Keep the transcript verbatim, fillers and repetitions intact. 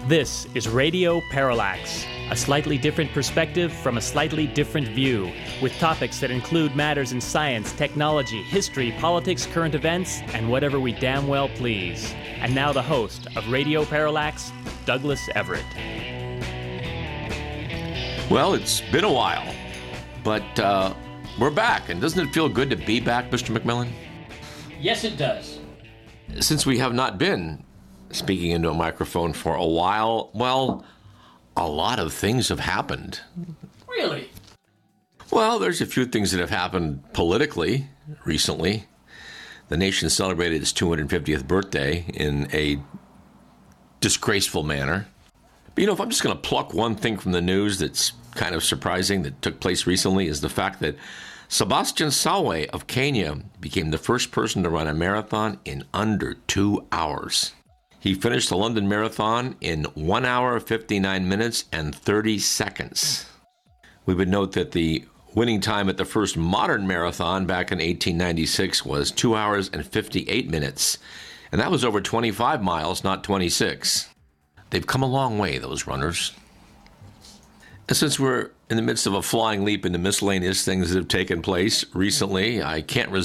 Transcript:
This is Radio Parallax, a slightly different perspective from a slightly different view, with topics that include matters in science, technology, history, politics, current events, and whatever we damn well please. And now the host of Radio Parallax, Douglas Everett. Well, it's been a while, but uh, we're back, and doesn't it feel good to be back, Mister McMillan? Yes, it does. Since we have not been speaking into a microphone for a while, well, a lot of things have happened. Really? Well, there's a few things that have happened politically recently. The nation celebrated its two hundred fiftieth birthday in a disgraceful manner. But, you know, if I'm just going to pluck one thing from the news that's kind of surprising that took place recently is the fact that Sebastian Sawe of Kenya became the first person to run a marathon in under two hours. He finished the London Marathon in one hour, fifty-nine minutes, and thirty seconds. We would note that the winning time at the first modern marathon back in eighteen ninety-six was two hours and fifty-eight minutes. And that was over twenty-five miles, not twenty-six. They've come a long way, those runners. And since we're in the midst of a flying leap into miscellaneous things that have taken place recently, I can't resist